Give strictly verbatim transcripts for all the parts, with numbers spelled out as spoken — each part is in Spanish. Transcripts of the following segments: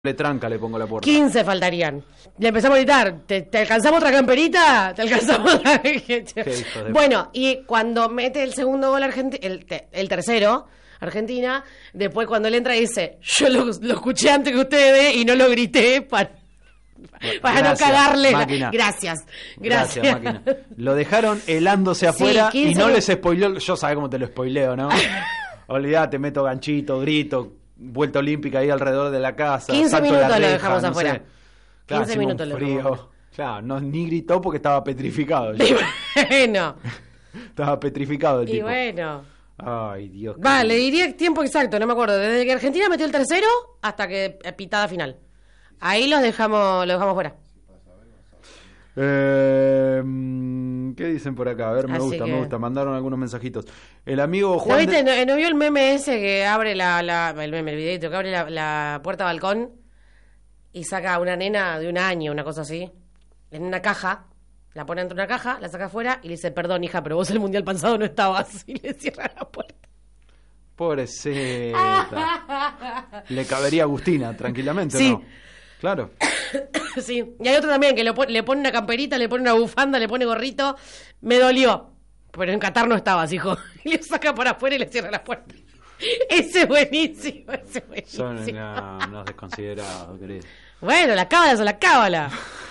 Le tranca, le pongo la puerta. quince faltarían. Le empezamos a gritar, ¿te, te alcanzamos otra camperita? ¿Te alcanzamos otra? Bueno, y cuando mete el segundo gol Argentina, el, el tercero, Argentina, después cuando él entra dice, yo lo, lo escuché antes que ustedes y no lo grité para, para gracias, no cagarle. Máquina. Gracias, gracias. Gracias, máquina. Lo dejaron helándose afuera sí, y no les spoileó. Yo sabés cómo te lo spoileo, ¿no? Olvídate, meto ganchito, grito, vuelta olímpica ahí alrededor de la casa. quince salto minutos la reja, lo dejamos no afuera. Sé. Claro, quince minutos lo dejamos afuera. Claro, no, ni gritó porque estaba petrificado. Y bueno. Estaba petrificado el y tipo. Y bueno. Ay, Dios. Va, le diría tiempo exacto, no me acuerdo. Desde que Argentina metió el tercero hasta que pitada final. Ahí los dejamos, los dejamos fuera. Eh, ¿Qué dicen por acá? A ver, me Así gusta, que... me gusta. Mandaron algunos mensajitos. El amigo Juan. ¿No viste? De... ¿No, ¿No vio el meme ese que abre la, la el meme, el videito, que abre la, la puerta balcón y saca a una nena de un año, una cosa así, en una caja, la pone dentro de una caja, la saca afuera y le dice, perdón, hija, pero vos el mundial pasado no estabas, y le cierra la puerta. Pobrecita. Le cabería a Agustina, tranquilamente, sí. ¿no? Claro. Sí, y hay otro también que le pone, le pone una camperita, le pone una bufanda, le pone gorrito. Me dolió, pero en Qatar no estabas, hijo. Y le saca por afuera y le cierra la puerta. Ese es buenísimo, ese es buenísimo. Son no, unos desconsiderados, querido. Bueno, la cábala son la cábala.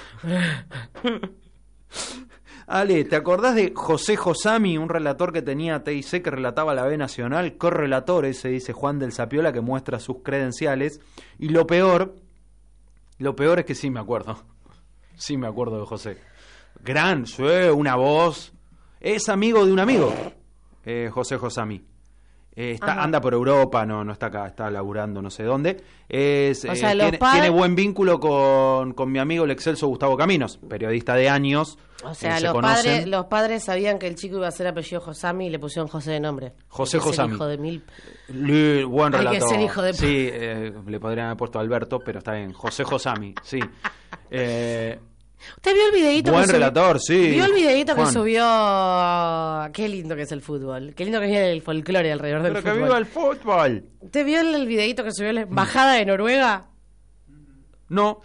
Ale, ¿te acordás de José Josami, un relator que tenía T I C que relataba la B Nacional? Correlator ese, dice Juan del Sapiola, que muestra sus credenciales. Y lo peor... Lo peor es que sí me acuerdo. Sí me acuerdo de José. Gran, sue, una voz. Es amigo de un amigo. Eh, José Josami. Eh, está, anda por Europa, no, no está acá, está laburando no sé dónde. Es, o sea, eh, tiene, padres... tiene buen vínculo con, con mi amigo el excelso Gustavo Caminos, periodista de años. O sea, eh, los, padres, los padres sabían que el chico iba a ser apellido Josami y le pusieron José de nombre. José Josami. Hijo de mil... Le, buen relator. Hay que ser hijo de... Sí, eh, le podrían haber puesto Alberto, pero está bien. José Josami, sí. Eh, ¿Usted vio el videíto? Buen que relator, subió? sí. ¿Vio el videíto Juan. que subió? Qué lindo que es el fútbol. Qué lindo que es el folclore alrededor del pero fútbol. Pero que viva el fútbol. ¿Usted vio el, el videíto que subió la embajada de Noruega? No.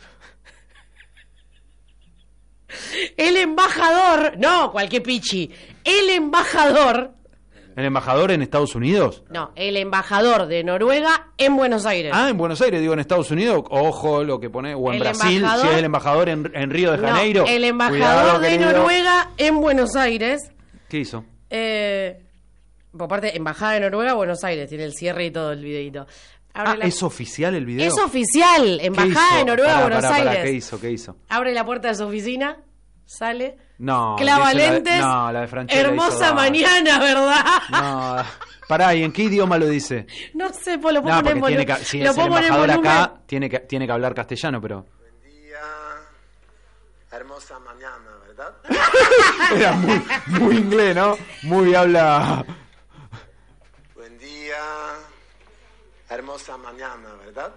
El embajador, no, cualquier pichi. El embajador. ¿El embajador en Estados Unidos? No, el embajador de Noruega en Buenos Aires. Ah, en Buenos Aires, digo, en Estados Unidos, ojo lo que pone, o en el Brasil, embajador... si es el embajador en, en Río de Janeiro. No, el embajador Cuidado, de querido. Noruega en Buenos Aires. ¿Qué hizo? Eh, por parte, embajada de Noruega, Buenos Aires, tiene el cierre y todo el videito. Abre Ah, la... ¿es oficial el video? Es oficial, embajada de Noruega, pará, Buenos pará, pará, Aires. ¿qué hizo? ¿Qué hizo? Abre la puerta de su oficina, sale... No, clava dice la de- lentes, no, la de Franchella hermosa hizo, no. mañana, ¿verdad? No, pará, ¿y en qué idioma lo dice? No sé, pues lo puedo No, poner porque en tiene volu- que, si lo es el puedo poner en embajador volumen. acá, tiene que, tiene que hablar castellano, pero... Buen día, hermosa mañana, ¿verdad? Era muy, muy inglés, ¿no? Muy habla... Buen día, hermosa mañana, ¿verdad?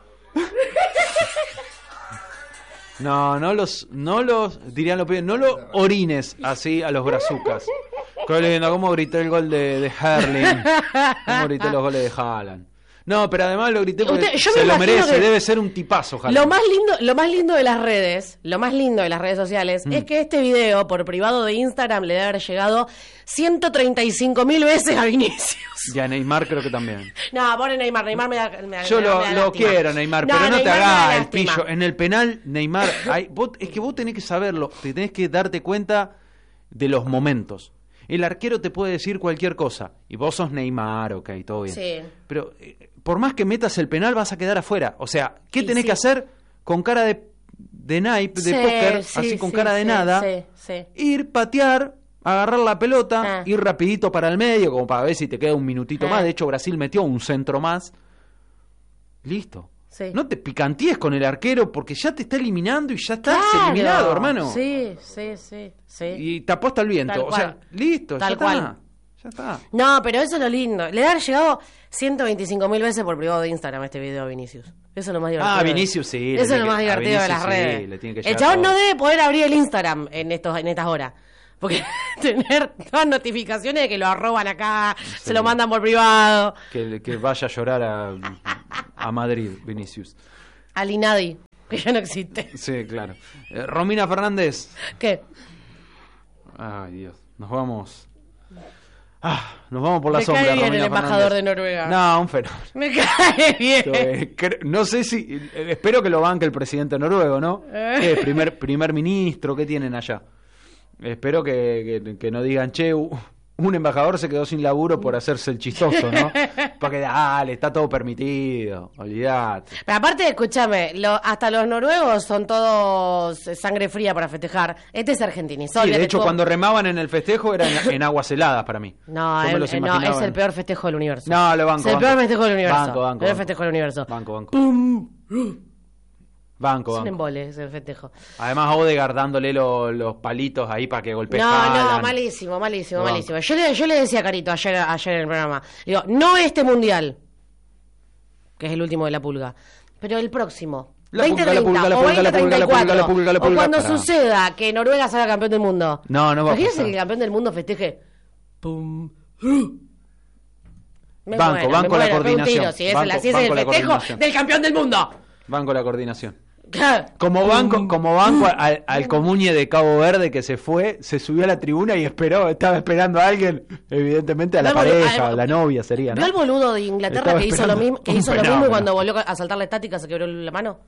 No, no los, no los, dirían los pibes, no los orines así a los brazucas. Qué lindo, cómo grité el gol de, de Herling, cómo grité los goles de Haaland. No, pero además lo grité porque Usted- yo me se lo imagino merece, que debe ser un tipazo, Haaland. Lo más lindo, lo más lindo de las redes, lo más lindo de las redes sociales, Mm. es que este video por privado de Instagram le debe haber llegado ciento treinta y cinco mil veces a Vinicius. Y a Neymar creo que también. No, pone Neymar, Neymar me da, me da- Yo me da- lo, me da lo lástima. quiero, Neymar, pero no te Neymar me da hagas el lástima. pillo. En el penal, Neymar, hay, vos, es que vos tenés que saberlo, te tenés que darte cuenta de los momentos. El arquero te puede decir cualquier cosa, y vos sos Neymar, ok, todo bien. Sí. Pero eh, por más que metas el penal, vas a quedar afuera. O sea, ¿qué Y tenés sí. que hacer con cara de, de naipe, de Sí, póker, sí, así con sí, cara de sí, nada? sí, sí. Ir, patear, agarrar la pelota, Ah. ir rapidito para el medio, como para ver si te queda un minutito Ah. más. De hecho, Brasil metió un centro más. Listo. Sí. No te picantíes con el arquero porque ya te está eliminando y ya estás Claro. eliminado, hermano. Sí, sí, sí, sí. Y te apuesta el viento. Tal O sea, cual. listo, Tal ya cual. está. Ya está. No, pero eso es lo lindo. Le debe haber llegado ciento veinticinco mil veces por privado de Instagram este video a Vinicius. Eso es lo más divertido. Ah, Vinicius sí. le Eso es tiene lo que- más a divertido de Vinicius las sí, redes. le tiene que El llegar chabón todo. no debe poder abrir el Instagram en estos en estas horas. Porque tener todas notificaciones de que lo arroban acá, Sí. se lo mandan por privado. Que, que vaya a llorar a, a Madrid, Vinicius. Al Inadi, que ya no existe. Sí, claro. Eh, Romina Fernández. ¿Qué? Ay, Dios. Nos vamos... Ah, nos vamos por la Me sombra. cae bien Romina el embajador Fernández. de Noruega. No, un fenómeno. Me cae bien. Eh, cre- No sé si... eh, Espero que lo banque el presidente noruego, ¿no? ¿Qué? Primer, primer ministro, ¿qué tienen allá? Espero que, que, que no digan, che, u- un embajador se quedó sin laburo por hacerse el chistoso, ¿no? Porque dale, está todo permitido, olvidate. Pero aparte, escúchame, lo, hasta los noruegos son todos sangre fría para festejar. Este es argentinizó. Sí, de hecho, cuando remaban en el festejo era en, en aguas heladas para mí. No, Yo me el- los eh, no, imaginaba es el en- peor festejo del universo. No, lo banco. Es el banco. peor festejo del universo. Banco, banco. El peor banco. festejo del universo. Banco, banco. ¡Pum! Banco, Es un banco. embole ese festejo. Además, Odegaard dándole lo- los palitos ahí para que golpee. No, Haaland. no, malísimo, malísimo, Banco. malísimo. Yo le, yo le decía a Carito ayer, ayer en el programa, digo, no este mundial, que es el último de la pulga, pero el próximo. La veinte pulga, la treinta pulga, la o pulga, la pulga, la pulga, la pulga, la o pulga, cuando pará. suceda que Noruega salga campeón del mundo. No, no va a Imagínate pasar. que el campeón del mundo festeje. Pum. Me Banco, muero, banco me la muero, pego un coordinación. tiro, si es, Banco- el- si es banco el la festejo coordinación. del campeón del mundo. Banco la coordinación. Claro. Como banco, como banco al, al comuñe de Cabo Verde que se fue, se subió a la tribuna y esperó, estaba esperando a alguien, evidentemente a la No, boludo, pareja, al- a la novia sería, ¿Vio ¿no? al boludo de Inglaterra Estaba que hizo lo esperando mismo, que un hizo lo mismo y fenómeno. cuando volvió a saltar la estática se quebró la mano?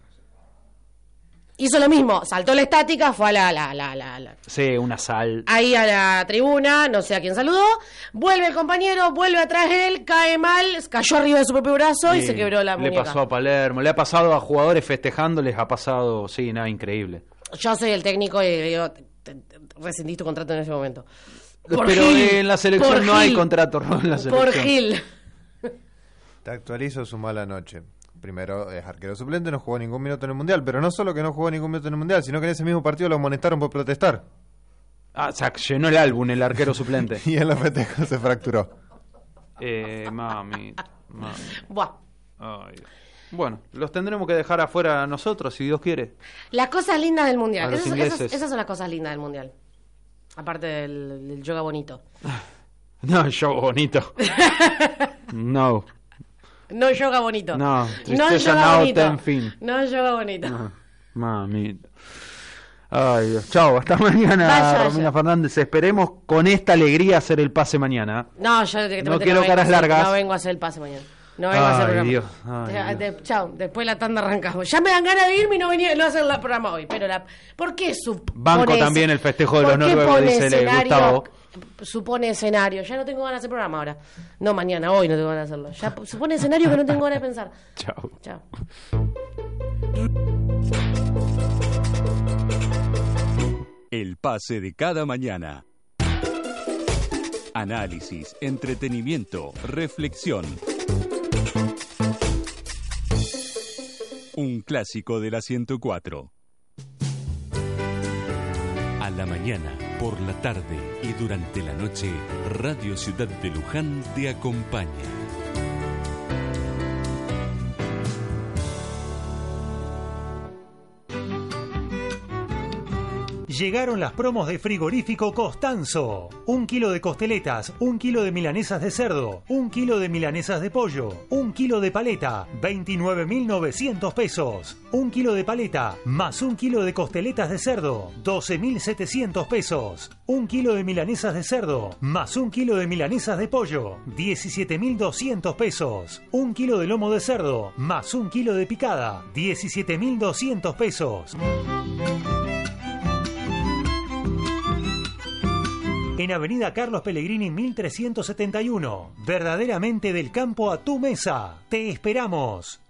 Hizo lo mismo, saltó la estática, fue a la, la, la, la, la- Sí, una sal. ahí a la tribuna, no sé a quién saludó, vuelve el compañero, vuelve atrás él, cae mal, cayó arriba de su propio brazo y Sí, se quebró la Le muñeca. pasó a Palermo, le ha pasado a jugadores festejando, les ha pasado, sí, nada, increíble. Yo soy el técnico y digo, te- te- te- rescindís tu contrato en ese momento. Por Pero Gil, en la selección por no hay Gil, contrato, ¿no? En la selección. Por Gil. Te actualizo su mala noche. Primero, es arquero suplente, no jugó ningún minuto en el Mundial, pero no solo que no jugó ningún minuto en el Mundial, sino que en ese mismo partido lo amonestaron por protestar. Ah, o sea, llenó el álbum el arquero suplente. Y en los festejos se fracturó. eh, mami, mami. Buah. Ay. Bueno, los tendremos que dejar afuera nosotros, si Dios quiere. Las cosas lindas del mundial. A los Esas, ingleses. esas- esas son las cosas lindas del mundial. Aparte del, del yoga bonito. No, yo bonito. No. No yoga bonito. No, no tristeza yoga now, bonito. ten fin. No yoga bonito. Ah, mamita. Ay, Dios. Chao, hasta mañana, Vaya, Romina vaya. Fernández. Esperemos con esta alegría hacer el pase mañana. No, yo te- te- No te- quiero vengo a caras hacer- largas. No vengo a hacer el pase mañana. No vengo a hacer Ay, programa. Dios. Ay, Te- Dios. de- chao, después la tanda arrancamos. Ya me dan ganas de irme y no venir, no hacer el programa hoy. Pero la, ¿por qué supone Banco también el festejo de los ¿por qué noruegos, pone dice escenario? Gustavo. Supone escenario. Ya no tengo ganas de hacer programa ahora. No, mañana, hoy no tengo ganas de hacerlo. Ya supone escenario que no tengo ganas de pensar. Chao. Chao. El pase de cada mañana. Análisis, entretenimiento, reflexión. Un clásico de la ciento cuatro. A la mañana, por la tarde y durante la noche, Radio Ciudad de Luján te acompaña. Llegaron las promos de Frigorífico Costanzo. Un kilo de costeletas, un kilo de milanesas de cerdo, un kilo de milanesas de pollo, un kilo de paleta, veintinueve mil novecientos pesos. Un kilo de paleta, más un kilo de costeletas de cerdo, doce mil setecientos pesos. Un kilo de milanesas de cerdo, más un kilo de milanesas de pollo, diecisiete mil doscientos pesos. Un kilo de lomo de cerdo, más un kilo de picada, diecisiete mil doscientos pesos. En Avenida Carlos Pellegrini mil trescientos setenta y uno. Verdaderamente del campo a tu mesa. Te esperamos.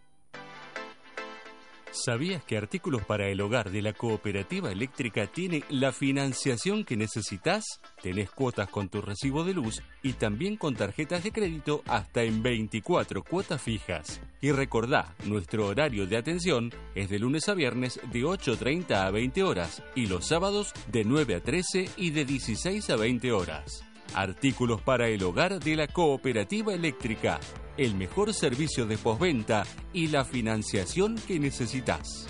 ¿Sabías que Artículos para el Hogar de la Cooperativa Eléctrica tiene la financiación que necesitas? Tenés cuotas con tu recibo de luz y también con tarjetas de crédito hasta en veinticuatro cuotas fijas. Y recordá, nuestro horario de atención es de lunes a viernes de ocho treinta a veinte horas y los sábados de nueve a trece y de dieciséis a veinte horas. Artículos para el Hogar de la Cooperativa Eléctrica. El mejor servicio de postventa y la financiación que necesitas.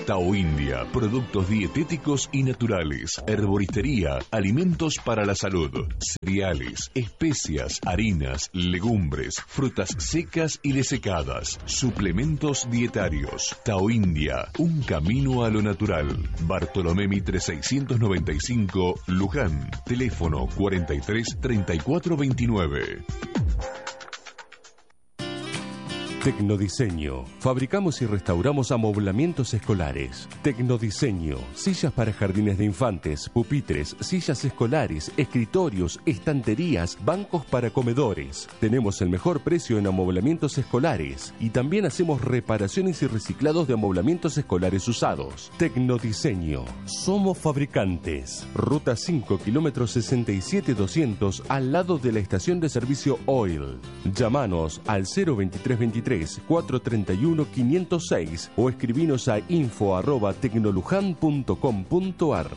Tao India, productos dietéticos y naturales, herboristería, alimentos para la salud, cereales, especias, harinas, legumbres, frutas secas y desecadas, suplementos dietarios. Tao India, un camino a lo natural. Bartolomé Mitre seiscientos noventa y cinco, Luján. Teléfono cuarenta y tres, treinta y cuatro veintinueve. Tecnodiseño. Fabricamos y restauramos amoblamientos escolares. Tecnodiseño. Sillas para jardines de infantes, pupitres, sillas escolares, escritorios, estanterías, bancos para comedores. Tenemos el mejor precio en amoblamientos escolares y también hacemos reparaciones y reciclados de amoblamientos escolares usados. Tecnodiseño. Somos fabricantes. Ruta cinco, kilómetro sesenta y siete doscientos, al lado de la estación de servicio Oil. Llámanos al cero veintitrés veintitrés, cuatrocientos treinta y uno, quinientos seis o escribinos a info arroba tecnolujan punto com punto ar.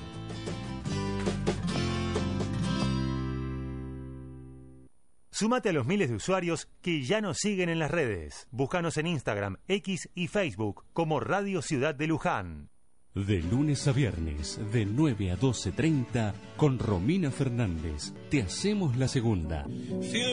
Súmate a los miles de usuarios que ya nos siguen en las redes. Búscanos en Instagram, X y Facebook como Radio Ciudad de Luján. De lunes a viernes, de nueve a doce treinta, con Romina Fernández, te hacemos la segunda.